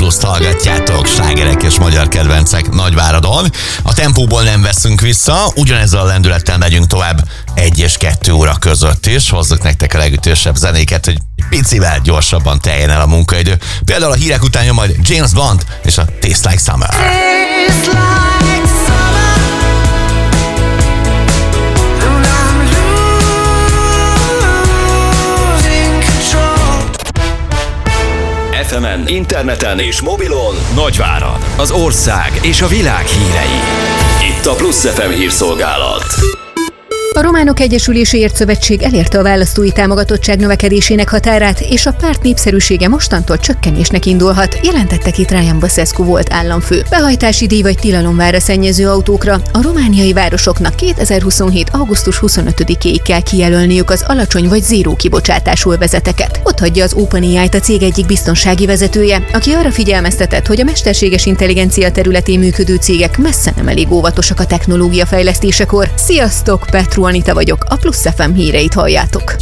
Pluszt hallgatjátok, slágerek és magyar kedvencek Nagyváradon. A tempóból nem veszünk vissza, ugyanezzel a lendülettel megyünk tovább 1 és 2 óra között is. Hozzuk nektek a legütősebb zenéket, hogy picivel gyorsabban teljen el a munkaidő. Például a hírek után jön majd James Bond és a Taste Like Summer. FM-en, interneten és mobilon Nagyvárad, az ország és a világ hírei. Itt a Plusz FM hírszolgálat. A Románok Egyesüléséért Szövetség elérte a választói támogatottság növekedésének határát, és a párt népszerűsége mostantól csökkenésnek indulhat, jelentette ki Traian Băsescu volt államfő. Behajtási díj vagy tilalom vár a szennyező autókra. A romániai városoknak 2027. augusztus 25-éig kell kijelölniük az alacsony vagy zéró kibocsátású övezeteket. Ott hagyja az OpenAI-t a cég egyik biztonsági vezetője, aki arra figyelmeztetett, hogy a mesterséges intelligencia területén működő cégek messze nem elég óvatosak a technológia fejlesztésekor. Sziasztok, Petru Anita vagyok, a Plusz FM híreit halljátok.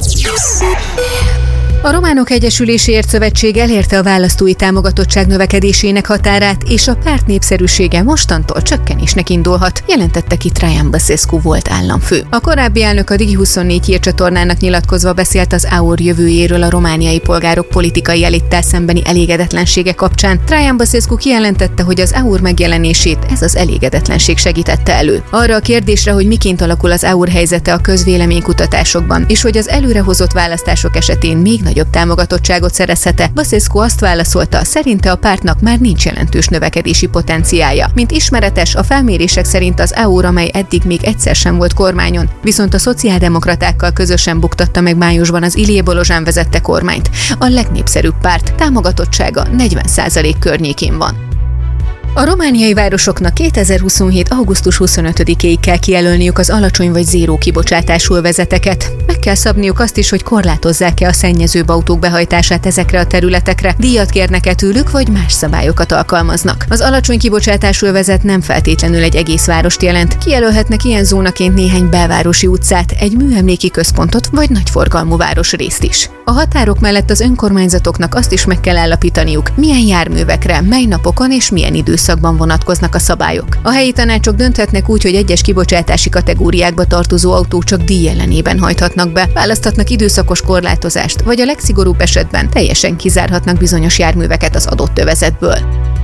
A Románok Egyesüléséért Szövetség elérte a választói támogatottság növekedésének határát, és a párt népszerűsége mostantól csökkenésnek indulhat, jelentette ki Traian Băsescu volt államfő. A korábbi elnök a Digi24 hírcsatornának nyilatkozva beszélt az AUR jövőjéről a romániai polgárok politikai elittel szembeni elégedetlensége kapcsán. Traian Băsescu kijelentette, hogy az AUR megjelenését ez az elégedetlenség segítette elő. Arra a kérdésre, hogy miként alakul az AUR helyzete a közvéleménykutatásokban, és hogy az előrehozott választások esetén még nagyobb támogatottságot szerezhet-e, Băsescu azt válaszolta, szerinte a pártnak már nincs jelentős növekedési potenciálja. Mint ismeretes, a felmérések szerint az AUR, amely eddig még egyszer sem volt kormányon, viszont a szociáldemokratákkal közösen buktatta meg májusban az Ilie Bolozsán vezette kormányt. A legnépszerűbb párt támogatottsága 40% környékén van. A romániai városoknak 2027. augusztus 25-éig kell kijelölniük az alacsony vagy zéró kibocsátású övezeteket. Meg kell szabniuk azt is, hogy korlátozzák-e a szennyezőbb autók behajtását ezekre a területekre, díjat kérnek-e tőlük, vagy más szabályokat alkalmaznak. Az alacsony kibocsátású övezet nem feltétlenül egy egész várost jelent. Kijelölhetnek ilyen zónaként néhány belvárosi utcát, egy műemléki központot vagy nagyforgalmú városrészt is. A határok mellett az önkormányzatoknak azt is meg kell állapítaniuk, milyen járművekre, mely napokon és milyen időszakban vonatkoznak a szabályok. A helyi tanácsok dönthetnek úgy, hogy egyes kibocsátási kategóriákba tartozó autók csak díj ellenében hajthatnak be, választhatnak időszakos korlátozást, vagy a legszigorúbb esetben teljesen kizárhatnak bizonyos járműveket az adott övezetből.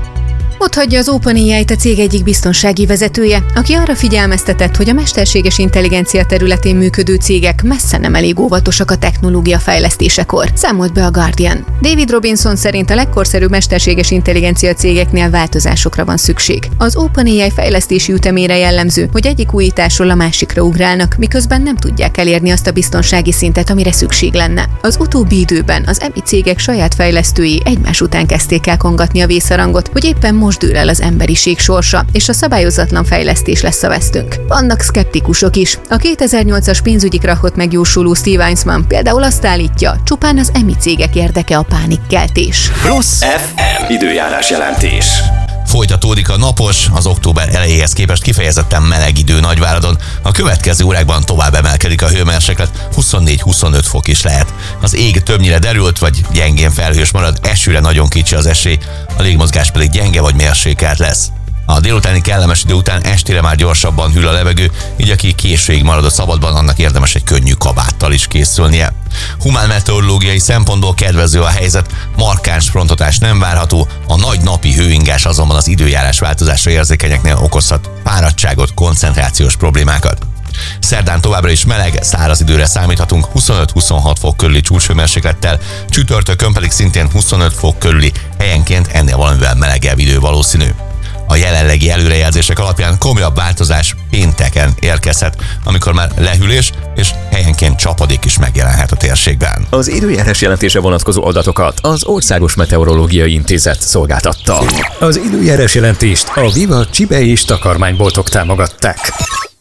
Ott hagyja az OpenAI-t a cég egyik biztonsági vezetője, aki arra figyelmeztetett, hogy a mesterséges intelligencia területén működő cégek messze nem elég óvatosak a technológia fejlesztésekor, számolt be a Guardian. David Robinson szerint a legkorszerűbb mesterséges intelligencia cégeknél változásokra van szükség. Az OpenAI fejlesztési ütemére jellemző, hogy egyik újításról a másikra ugrálnak, miközben nem tudják elérni azt a biztonsági szintet, amire szükség lenne. Az utóbbi időben az EMI cégek saját fejlesztői egymás után kezdték el kongatni a vészharangot, hogy éppen most dől el az emberiség sorsa, és a szabályozatlan fejlesztés lesz a vesztünk. Vannak szkeptikusok is. A 2008-as pénzügyi krachot megjósoló Steve Heinzmann például azt állítja, csupán az EMI cégek érdeke a pánikkeltés. Plusz FM időjárás jelentés. Folytatódik a napos, az október elejéhez képest kifejezetten meleg idő Nagyváradon. A következő órákban tovább emelkedik a hőmérséklet, 24-25 fok is lehet. Az ég többnyire derült vagy gyengén felhős marad, esőre nagyon kicsi az esély, a légmozgás pedig gyenge vagy mérsékelt lesz. A délutáni kellemes idő után estére már gyorsabban hűl a levegő, így aki későig marad a szabadban, annak érdemes egy könnyű kabáttal is készülnie. Humán meteorológiai szempontból kedvező a helyzet, markáns fronthatás nem várható, a nagy napi hőingás azonban az időjárás változásra érzékenyeknél okozhat fáradtságot, koncentrációs problémákat. Szerdán továbbra is meleg, száraz időre számíthatunk 25-26 fok körüli csúcshőmérséklettel, csütörtökön pedig szintén 25 fok körüli, helyenként ennél valamivel melegebb idő valószínű. A jelenlegi előrejelzések alapján komolyabb változás pénteken érkezhet, amikor már lehűlés és helyenként csapadék is megjelenhet a térségben. Az időjárás jelentése vonatkozó adatokat az Országos Meteorológiai Intézet szolgáltatta. Az időjárás jelentést a Viva Csibe és takarmányboltok támogatták.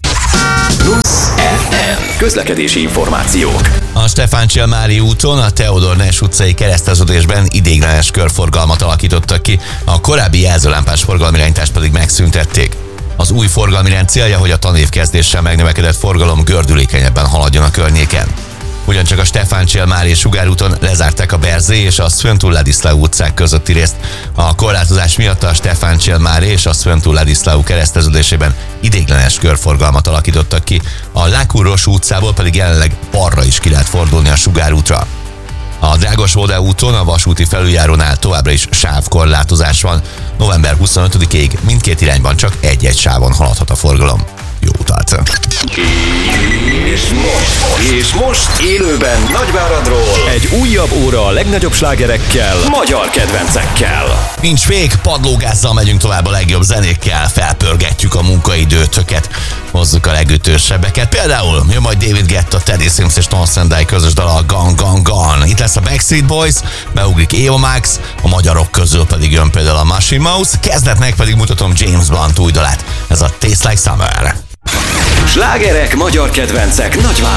Plusz FM. Közlekedési információk. A Stefáncsiel-Mári úton a Teodor Ness utcai kereszteződésben ideiglenes körforgalmat alakítottak ki, a korábbi jelzőlámpás forgalomirányítást pedig megszüntették. Az új forgalmi rend célja, hogy a tanév kezdéssel megnövekedett forgalom gördülékenyebben haladjon a környéken. Ugyancsak a Stefáncsél-Mária sugárúton lezárták a Berzé és a Sfântu Ladislau utcák közötti részt. A korlátozás miatt a Stefáncsél-Mária és a Sfântu Ladislau kereszteződésében ideiglenes körforgalmat alakítottak ki, a Lákúros utcából pedig jelenleg balra is ki lehet fordulni a sugárútra. A Drágos-Óda úton a vasúti felüljárónál továbbra is sávkorlátozás van. November 25-ig mindkét irányban csak egy-egy sávon haladhat a forgalom. Jó utat! És most élőben Nagyváradról egy újabb óra a legnagyobb slágerekkel, magyar kedvencekkel. Nincs vég, padlógázzal megyünk tovább a legjobb zenékkel, felpörgetjük a munkaidőtöket, hozzuk a legütősebbeket. Például jön majd David Guetta, Teddy Swims és Tom Sendai közös dala a Gone Gone Gone. Itt lesz a Backstreet Boys, beugrik Eva Max, a magyarok közül pedig jön például a Machine Mouse, kezdetnek pedig mutatom James Blunt új dalát. Ez a Taste Like Summer. Slágerek, magyar kedvencek Nagyváradon.